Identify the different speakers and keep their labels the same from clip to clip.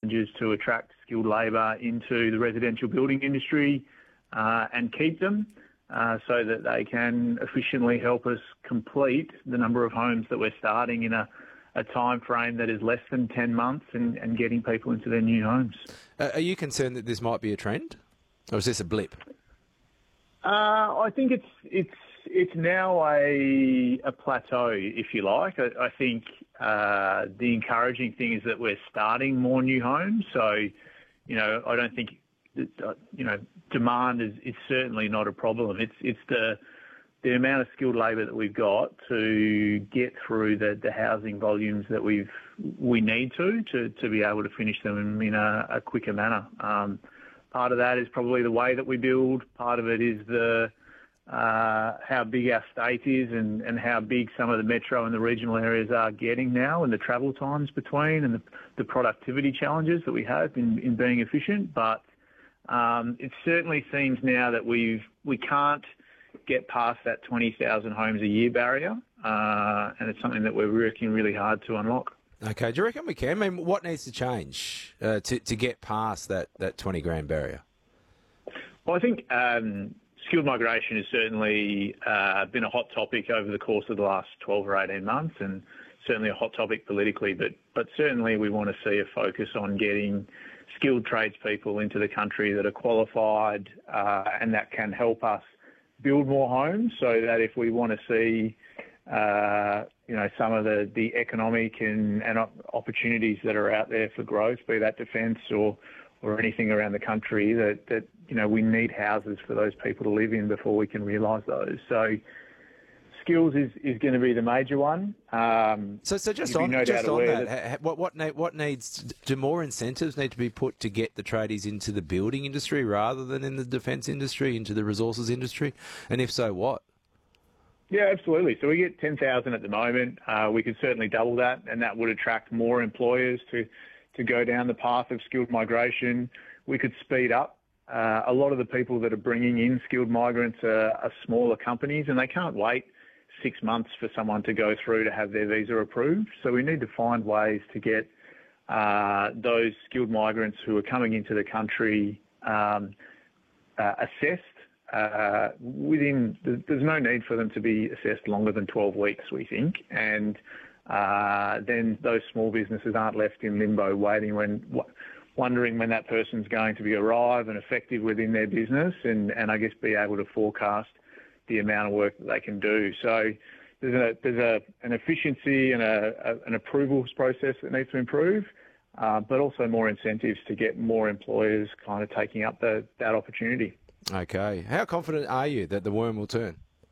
Speaker 1: challenges to attract skilled labour into the residential building industry and keep them so that they can efficiently help us complete the number of homes that we're starting in a time frame that is less than 10 months and getting people into their new homes.
Speaker 2: Are you concerned that this might be a trend, or is this a blip?
Speaker 1: I think it's now a plateau, if you like. I think the encouraging thing is that we're starting more new homes. So, I don't think demand is certainly not a problem. It's the amount of skilled labour that we've got to get through the housing volumes that we need to be able to finish them in a quicker manner. Part of that is probably the way that we build. Part of it is how big our state is and how big some of the metro and the regional areas are getting now, and the travel times between, and the productivity challenges that we have in being efficient. But it certainly seems now that we can't get past that 20,000 homes a year barrier, and it's something that we're working really hard to unlock.
Speaker 2: Okay, do you reckon we can? I mean, what needs to change to get past that 20 grand barrier?
Speaker 1: Well, I think skilled migration has certainly been a hot topic over the course of the last 12 or 18 months, and certainly a hot topic politically, but certainly we want to see a focus on getting skilled tradespeople into the country that are qualified and that can help us build more homes, so that if we want to see some of the economic and opportunities that are out there for growth, be that defence or anything around the country, that we need houses for those people to live in before we can realise those. So skills is going to be the major one.
Speaker 2: So just on that, what needs, do more incentives need to be put to get the tradies into the building industry rather than in the defence industry, into the resources industry? And if so, what?
Speaker 1: Yeah, absolutely. So we get 10,000 at the moment. We could certainly double that, and that would attract more employers to go down the path of skilled migration. We could speed up. A lot of the people that are bringing in skilled migrants are smaller companies, and they can't wait 6 months for someone to go through to have their visa approved. So we need to find ways to get those skilled migrants who are coming into the country assessed. There's no need for them to be assessed longer than 12 weeks, we think, and then those small businesses aren't left in limbo wondering when that person's going to be arrive and effective within their business, and I guess be able to forecast the amount of work that they can do. So there's an efficiency and an approvals process that needs to improve, but also more incentives to get more employers kind of taking up that opportunity. Okay.
Speaker 2: How confident are you that the worm will turn?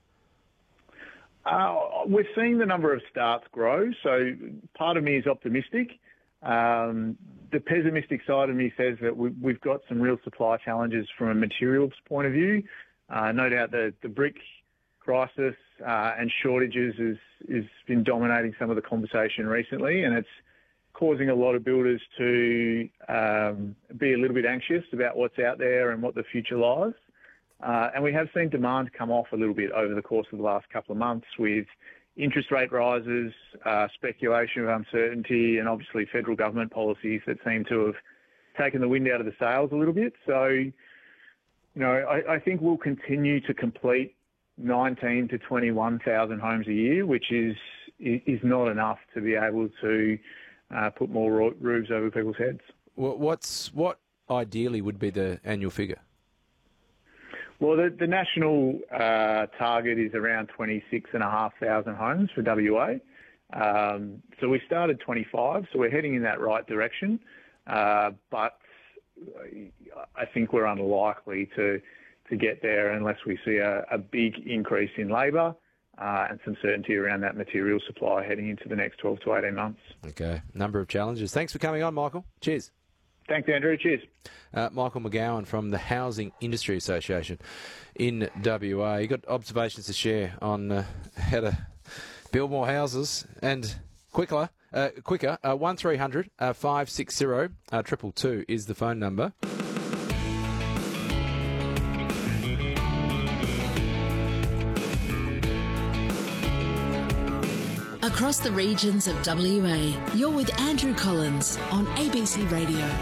Speaker 1: We're seeing the number of starts grow, so part of me is optimistic. The pessimistic side of me says that we've got some real supply challenges from a materials point of view. No doubt the brick crisis and shortages has been dominating some of the conversation recently, and it's causing a lot of builders to be a little bit anxious about what's out there and what the future lies. And we have seen demand come off a little bit over the course of the last couple of months with interest rate rises, speculation of uncertainty, and obviously federal government policies that seem to have taken the wind out of the sails a little bit. So, I think we'll continue to complete 19 to 21,000 homes a year, which is not enough to be able to put more roofs over people's heads.
Speaker 2: What ideally would be the annual figure?
Speaker 1: Well, the national target is around 26,500 homes for WA. So we started 25, so we're heading in that right direction. But I think we're unlikely to get there unless we see a big increase in labour and some certainty around that material supply heading into the next 12 to 18 months.
Speaker 2: Okay, number of challenges. Thanks for coming on, Michael. Cheers.
Speaker 1: Thanks, Andrew. Cheers.
Speaker 2: Michael McGowan from the Housing Industry Association in WA. You got observations to share on how to build more houses and quicker. 1300 560 222 is the phone number.
Speaker 3: Across the regions of WA, you're with Andrew Collins on ABC Radio.